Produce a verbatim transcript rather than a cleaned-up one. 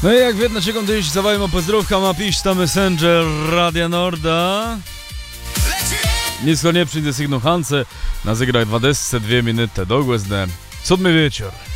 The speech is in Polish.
No i jak видно, čekam da sa bavimo pozdravkama, pišta Messenger Radia Norda. Nisko nie przyjdzie sygnał Hance, na zegarach dwadzieścia dwie minuty do godziny. Siódmy wieczór.